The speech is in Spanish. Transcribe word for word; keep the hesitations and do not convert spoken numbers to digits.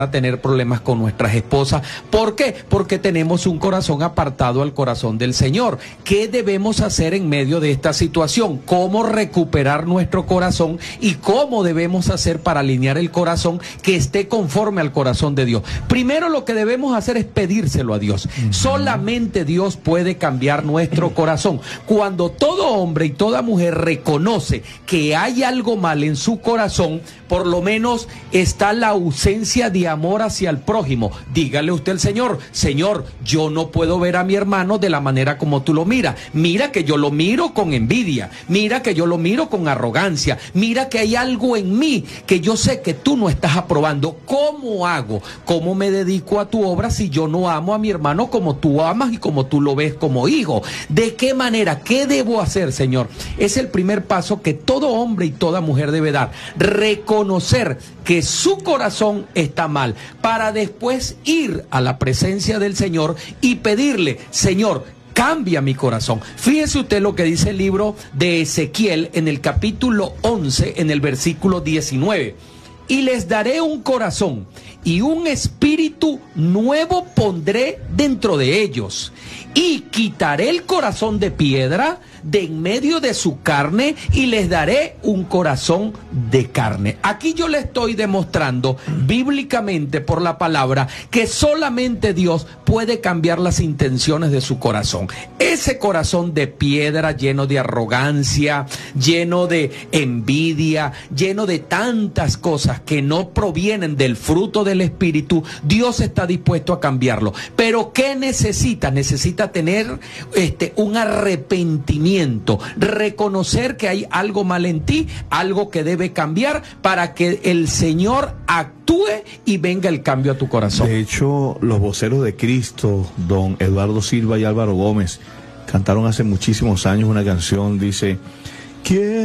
a tener problemas con nuestras esposas. ¿Por qué? Porque tenemos un corazón apartado al corazón del Señor. ¿Qué debemos hacer en medio de esta situación? ¿Cómo recuperar nuestro corazón y cómo debemos hacer para alinear el corazón que esté conforme al corazón de Dios? Primero, lo que debemos hacer es pedírselo a Dios. Uh-huh. Solamente Dios puede cambiar nuestro corazón. Cuando todo hombre y toda mujer reconoce que hay algo mal en su corazón, por lo menos está la ausencia de amor hacia el prójimo. Dígale usted al Señor: Señor, yo no puedo ver a mi hermano de la manera como tú lo miras. Mira que yo lo miro con envidia, mira que yo lo miro con arrogancia, mira que hay algo en mí que yo sé que tú no estás aprobando. ¿Cómo hago? ¿Cómo me dedico a tu obra si yo no amo a mi hermano como tú amas y como tú lo ves como hijo? ¿De qué manera? ¿Qué debo hacer, Señor? Es el primer paso que todo hombre y toda mujer debe dar. Reconocer que su corazón está mal, para después ir a la presencia del Señor y pedirle: Señor, cambia mi corazón. Fíjese usted lo que dice el libro de Ezequiel en el capítulo once, en el versículo diecinueve. Y les daré un corazón y un espíritu nuevo pondré dentro de ellos, y quitaré el corazón de piedra de en medio de su carne y les daré un corazón de carne. Aquí yo le estoy demostrando bíblicamente por la palabra que solamente Dios puede cambiar las intenciones de su corazón. Ese corazón de piedra, lleno de arrogancia, lleno de envidia, lleno de tantas cosas que no provienen del fruto del Espíritu, Dios está dispuesto a cambiarlo. Pero ¿qué necesita? Necesita tener este, un arrepentimiento, reconocer que hay algo mal en ti, algo que debe cambiar para que el Señor actúe y venga el cambio a tu corazón. De hecho, los voceros de Cristo, don Eduardo Silva y Álvaro Gómez, cantaron hace muchísimos años una canción, dice: ¿Quién